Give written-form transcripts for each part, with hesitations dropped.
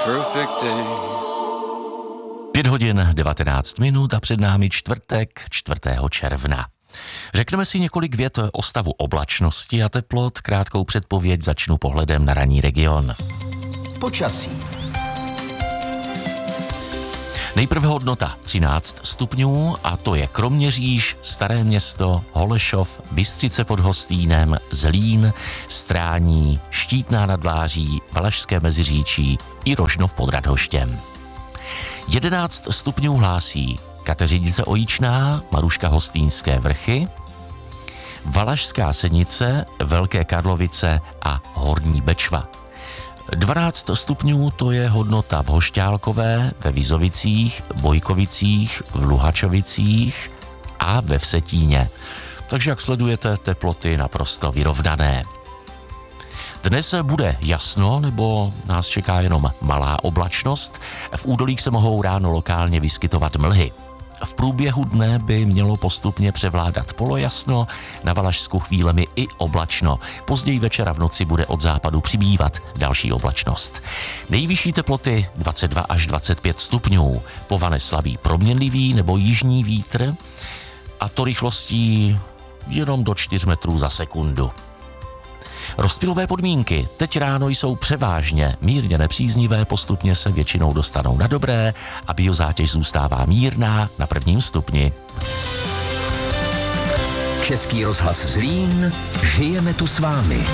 perfect day. 5 hodin 19 minut a před námi čtvrtek 4. června. Řekneme si několik vět o stavu oblačnosti a teplot. Krátkou předpověď začnu pohledem na ranní region. Počasí. Nejprve hodnota 13 stupňů a to je Kroměříž, Staré Město, Holešov, Bystřice pod Hostýnem, Zlín, Strání, Štítná nad Vláří, Valašské Meziříčí i Rožnov pod Radhoštěm. 11 stupňů hlásí Kateřinice Ojičná, Maruška Hostýnské Vrchy, Valašská Senice, Velké Karlovice a Horní Bečva. 12 stupňů to je hodnota v Hošťálkové, ve Vizovicích, Bojkovicích, v Luhačovicích a ve Vsetíně. Takže jak sledujete, teploty naprosto vyrovnané. Dnes bude jasno, nebo nás čeká jenom malá oblačnost. V údolích se mohou ráno lokálně vyskytovat mlhy. V průběhu dne by mělo postupně převládat polojasno, na Valašsku chvílemi i oblačno. Později večera v noci bude od západu přibývat další oblačnost. Nejvyšší teploty 22 až 25 stupňů. Povane slabý proměnlivý nebo jižní vítr a to rychlostí jenom do 4 metrů za sekundu. Rozptylové podmínky teď ráno jsou převážně mírně nepříznivé, postupně se většinou dostanou na dobré a biozátěž zůstává mírná na 1. stupni. Český rozhlas Zlín, žijeme tu s vámi.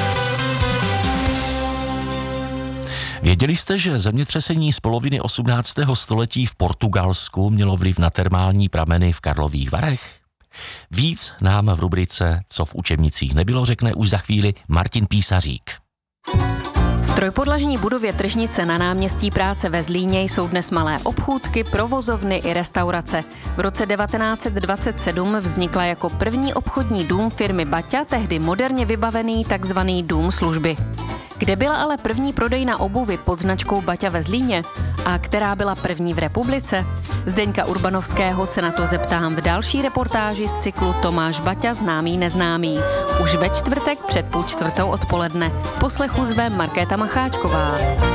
Věděli jste, že zemětřesení z poloviny 18. století v Portugalsku mělo vliv na termální prameny v Karlových Varech? Víc nám v rubrice Co v učebnicích nebylo řekne už za chvíli Martin Písařík. V trojpodlažní budově Tržnice na náměstí Práce ve Zlíně jsou dnes malé obchůdky, provozovny i restaurace. V roce 1927 vznikla jako první obchodní dům firmy Baťa, tehdy moderně vybavený takzvaný dům služby. Kde byla ale první prodejna obuvy pod značkou Baťa ve Zlíně a která byla první v republice? Zdeňka Urbanovského se na to zeptám v další reportáži z cyklu Tomáš Baťa známý neznámý. Už ve čtvrtek před 3:30 odpoledne. Poslechu zve Markéta Macháčková.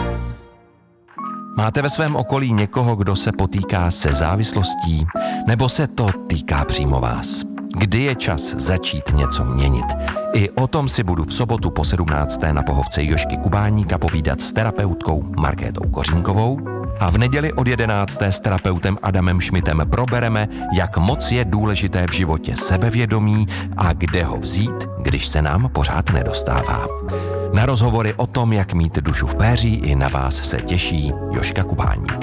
Máte ve svém okolí někoho, kdo se potýká se závislostí, nebo se to týká přímo vás? Kdy je čas začít něco měnit? I o tom si budu v sobotu po 17. na pohovce Jožky Kubáníka povídat s terapeutkou Markétou Kořínkovou a v neděli od 11. s terapeutem Adamem Šmitem probereme, jak moc je důležité v životě sebevědomí a kde ho vzít, když se nám pořád nedostává. Na rozhovory o tom, jak mít dušu v péří, i na vás se těší Jožka Kubáník.